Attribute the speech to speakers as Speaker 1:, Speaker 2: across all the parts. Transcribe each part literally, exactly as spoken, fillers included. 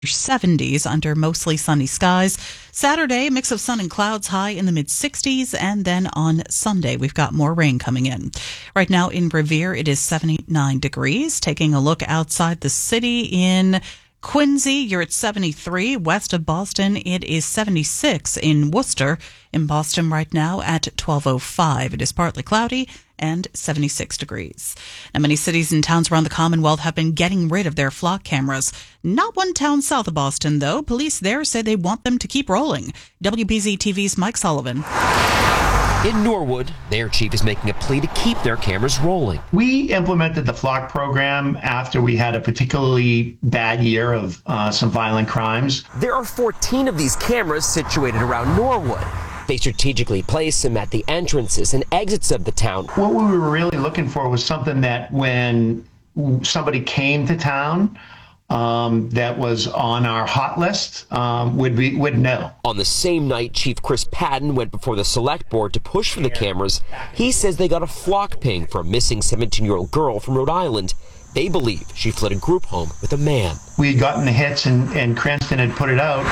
Speaker 1: seventies under mostly sunny skies. Saturday, mix of sun and clouds, high in the mid sixties. And then on Sunday, we've got more rain coming in. Right now in Revere, it is seventy-nine degrees. Taking a look outside the city in Quincy, you're at seventy-three. West of Boston, it is seventy-six in Worcester. In Boston right now at twelve oh five. It is partly cloudy and seventy-six degrees. Now, many cities and towns around the Commonwealth have been getting rid of their flock cameras. Not one town south of Boston, though. Police there say they want them to keep rolling. W B Z T V's Mike Sullivan.
Speaker 2: In Norwood, their chief is making a plea to keep their cameras rolling.
Speaker 3: We implemented the flock program after we had a particularly bad year of uh, some violent crimes.
Speaker 2: There are fourteen of these cameras situated around Norwood. They strategically place them at the entrances and exits of the town.
Speaker 3: What we were really looking for was something that when somebody came to town um, that was on our hot list um, would be, would know.
Speaker 2: On the same night, Chief Chris Patton went before the select board to push for the cameras. He says they got a flock ping for a missing seventeen-year-old girl from Rhode Island. They believe she fled a group home with a man.
Speaker 3: We had gotten the hits and, and Cranston had put it out.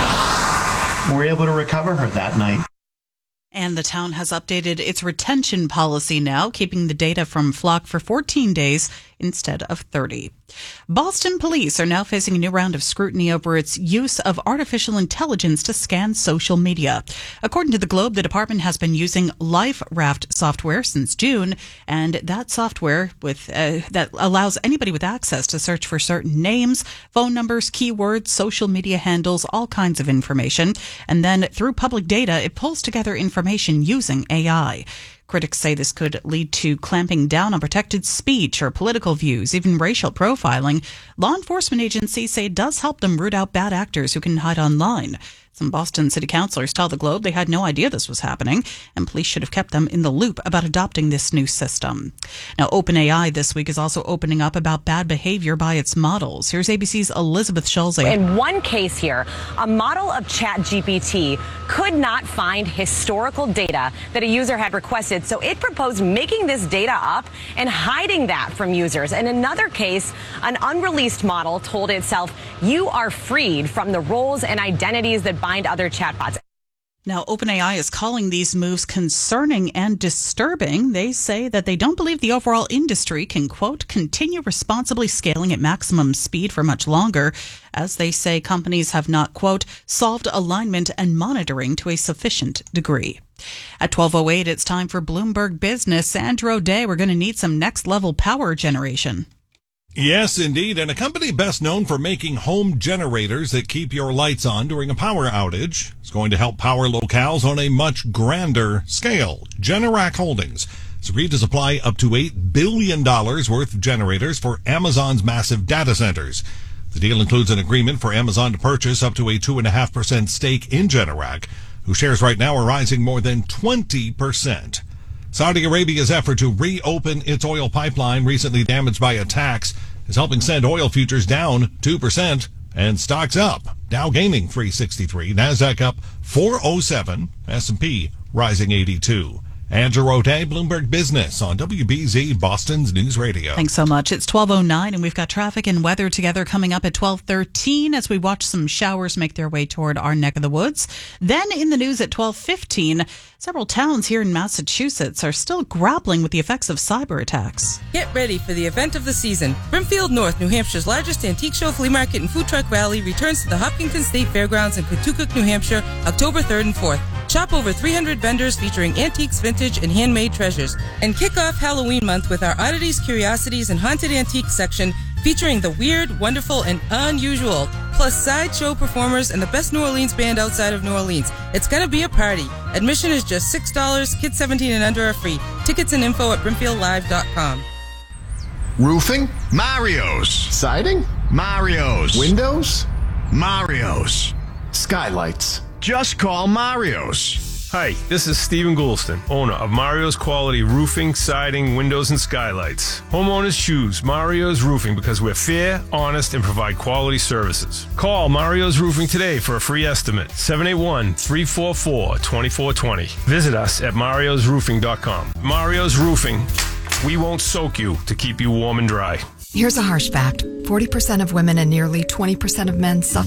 Speaker 3: We were able to recover her that night.
Speaker 1: And the town has updated its retention policy now, keeping the data from flock for fourteen days instead of thirty. Boston police are now facing a new round of scrutiny over its use of artificial intelligence to scan social media. According to the Globe, the department has been using LifeRaft software since June, and that software with uh, that allows anybody with access to search for certain names, phone numbers, keywords, social media handles, all kinds of information. And then through public data, it pulls together information using A I. Critics say this could lead to clamping down on protected speech or political views, even racial profiling. Law enforcement agencies say it does help them root out bad actors who can hide online. Some Boston city councilors tell the Globe they had no idea this was happening, and police should have kept them in the loop about adopting this new system. Now, OpenAI this week is also opening up about bad behavior by its models. Here's A B C's Elizabeth Schulze.
Speaker 4: In one case here, a model of ChatGPT could not find historical data that a user had requested, so it proposed making this data up and hiding that from users. In another case, an unreleased model told itself, "You are freed from the roles and identities that bind other chatbots."
Speaker 1: Now, OpenAI is calling these moves concerning and disturbing. They say that they don't believe the overall industry can, quote, continue responsibly scaling at maximum speed for much longer, as they say companies have not, quote, solved alignment and monitoring to a sufficient degree. At twelve oh eight, it's time for Bloomberg Business. Sandra O'Day, we're going to need some next-level power generation.
Speaker 5: Yes, indeed. And a company best known for making home generators that keep your lights on during a power outage is going to help power locales on a much grander scale. Generac Holdings has agreed to supply up to eight billion dollars worth of generators for Amazon's massive data centers. The deal includes an agreement for Amazon to purchase up to a two point five percent stake in Generac, whose shares right now are rising more than twenty percent. Saudi Arabia's effort to reopen its oil pipeline recently damaged by attacks is helping send oil futures down two percent and stocks up. Dow gaining three sixty-three, NASDAQ up four oh seven, S and P rising eighty-two. Andrew O'Day, Bloomberg Business on W B Z, Boston's News Radio.
Speaker 1: Thanks so much. It's twelve oh nine, and we've got traffic and weather together coming up at twelve thirteen as we watch some showers make their way toward our neck of the woods. Then in the news at twelve fifteen, several towns here in Massachusetts are still grappling with the effects of cyber attacks.
Speaker 6: Get ready for the event of the season. Brimfield North, New Hampshire's largest antique show, flea market, and food truck rally returns to the Hopkinton State Fairgrounds in Cotucook, New Hampshire, October third and fourth. Shop over three hundred vendors featuring antiques, vintage, and handmade treasures. And kick off Halloween month with our Oddities, Curiosities, and Haunted Antiques section featuring the weird, wonderful, and unusual, plus sideshow performers and the best New Orleans band outside of New Orleans. It's gonna be a party. Admission is just six dollars. Kids seventeen and under are free. Tickets and info at brimfield live dot com.
Speaker 7: Roofing? Mario's. Siding? Mario's. Windows? Mario's. Skylights? Just call Mario's.
Speaker 8: Hi, this is Stephen Goulston, owner of Mario's Quality Roofing, Siding, Windows, and Skylights. Homeowners choose Mario's Roofing because we're fair, honest, and provide quality services. Call Mario's Roofing today for a free estimate, seven eight one, three four four, two four two zero. Visit us at marios roofing dot com. Mario's Roofing, we won't soak you to keep you warm and dry.
Speaker 9: Here's a harsh fact. forty percent of women and nearly twenty percent of men suffer